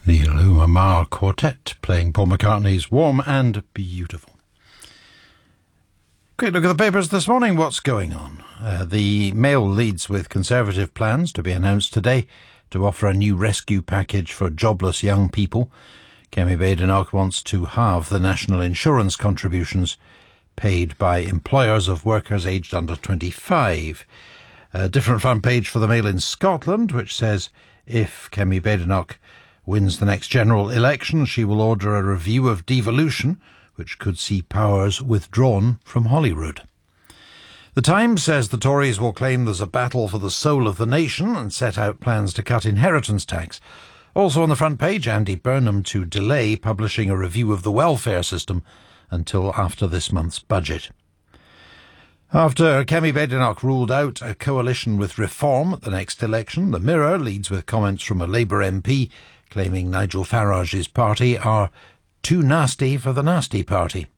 The Luma Mar Quartet playing Paul McCartney's Warm and Beautiful. Quick look at the papers this morning. What's going on? The Mail leads with Conservative plans to be announced today to offer a new rescue package for jobless young people. Kemi Badenoch wants to halve the national insurance contributions paid by employers of workers aged under 25. A different front page for the Mail in Scotland, which says if Kemi Badenoch wins the next general election, she will order a review of devolution, which could see powers withdrawn from Holyrood. The Times says the Tories will claim there's a battle for the soul of the nation and set out plans to cut inheritance tax. Also on the front page, Andy Burnham to delay publishing a review of the welfare system until after this month's budget. After Kemi Badenoch ruled out a coalition with Reform at the next election, the Mirror leads with comments from a Labour MP claiming Nigel Farage's party are too nasty for the nasty party.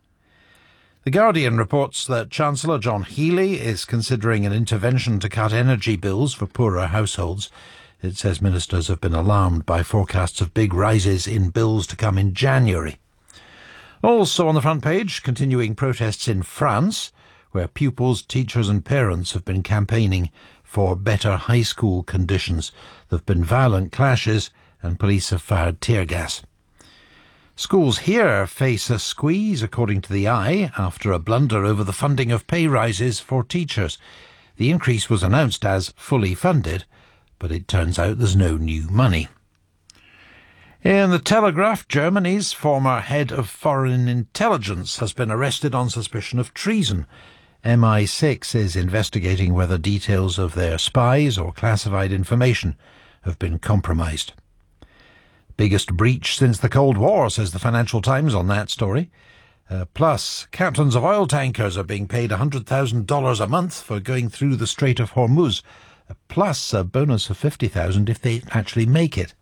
The Guardian reports that Chancellor John Healey is considering an intervention to cut energy bills for poorer households. It says ministers have been alarmed by forecasts of big rises in bills to come in January. Also on the front page, continuing protests in France, where pupils, teachers and parents have been campaigning for better high school conditions. There have been violent clashes and police have fired tear gas. Schools here face a squeeze, according to the Eye, after a blunder over the funding of pay rises for teachers. The increase was announced as fully funded, but it turns out there's no new money. In the Telegraph, Germany's former head of foreign intelligence has been arrested on suspicion of treason. MI6 is investigating whether details of their spies or classified information have been compromised. Biggest breach since the Cold War, says the Financial Times on that story. Plus, captains of oil tankers are being paid $100,000 a month for going through the Strait of Hormuz, plus a bonus of $50,000 if they actually make it.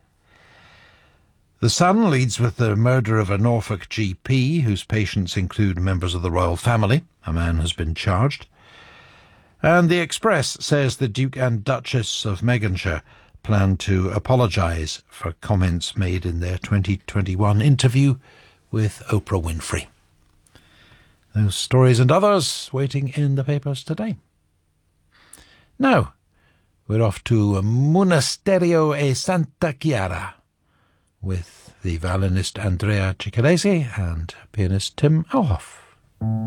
The Sun leads with the murder of a Norfolk GP, whose patients include members of the royal family. A man has been charged. And the Express says the Duke and Duchess of Meghanshire plan to apologise for comments made in their 2021 interview with Oprah Winfrey. Those stories and others waiting in the papers today. Now, we're off to Monasterio e Santa Chiara with the violinist Andrea Ciccaresi and pianist Tim Auhoff.